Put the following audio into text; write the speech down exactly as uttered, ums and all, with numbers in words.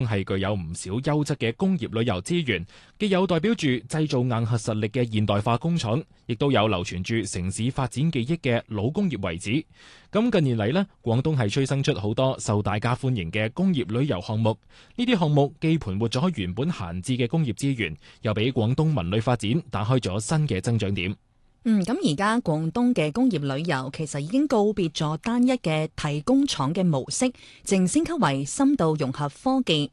係具有唔少優質嘅工業旅遊資源，既有代表住製造硬核實力嘅現代化工廠，亦都有流傳住城市發展記憶嘅老工業遺址。咁近年嚟呢，廣東係催生出好多受大家歡迎嘅工業旅遊項目。呢啲項目既盤活咗原本閒置嘅工業資源，又俾廣東文旅發展打開咗新嘅增長點。 嗯，咁而家廣東嘅工業旅遊其實已經告別咗單一嘅提工廠嘅模式，正升級為深度融合科技、